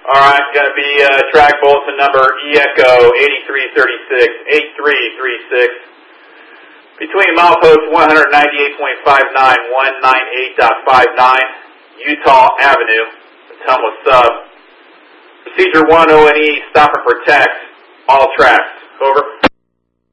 Alright, going to be track bulletin number ECHO 8336, between milepost 198.59, 198.59, Utah Avenue, Ottumwa Sub. Procedure 1 O&E, stop and protect all tracks. Over.